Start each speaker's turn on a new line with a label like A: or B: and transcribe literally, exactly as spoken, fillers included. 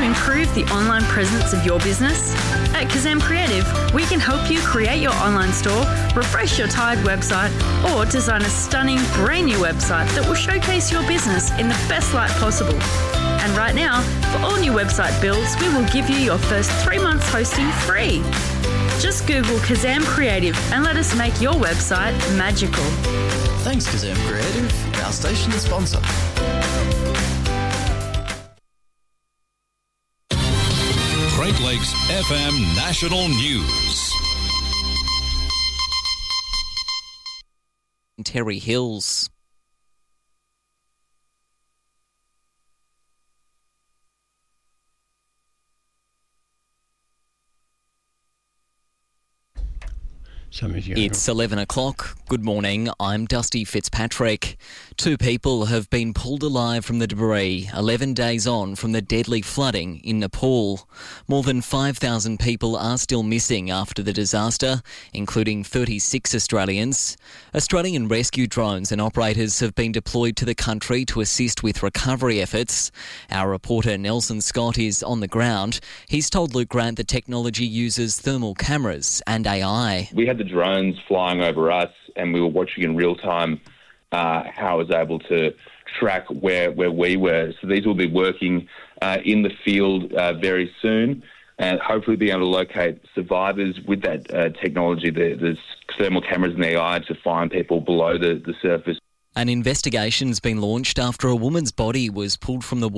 A: to improve the online presence of your business? At Kazam Creative, we can help you create your online store, refresh your tired website, or design a stunning brand new website that will showcase your business in the best light possible. And right now, for all new website builds, we will give you your first three months hosting free. Just Google Kazam Creative and let us make your website magical.
B: Thanks, Kazam Creative, our station sponsor.
C: Great Lakes F M National News.
D: Terry Hills. It's eleven o'clock. Good morning. I'm Dusty Fitzpatrick. Two people have been pulled alive from the debris eleven days on from the deadly flooding in Nepal. More than five thousand people are still missing after the disaster, including thirty-six Australians. Australian rescue drones and operators have been deployed to the country to assist with recovery efforts. Our reporter Nelson Scott is on the ground. He's told Luke Grant the technology uses thermal cameras and A I.
E: We had the drones flying over us and we were watching in real time uh, how I was able to track where, where we were. So these will be working uh, in the field uh, very soon and hopefully being able to locate survivors with that uh, technology. The, there's thermal cameras and A I to find people below the, the surface.
D: An investigation's been launched after a woman's body was pulled from the